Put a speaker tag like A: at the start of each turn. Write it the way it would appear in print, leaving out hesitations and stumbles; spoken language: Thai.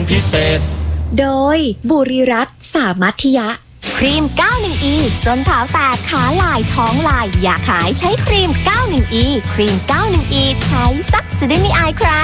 A: พิเศษ
B: โดยบุรีรัตน์สามัธยะ
C: ครีม 91E ส้นเท้าแตกขาลายท้องลายอยากขายใช้ครีม 91E ครีม 91E ใช้ซักจะได้ไม่อายใคร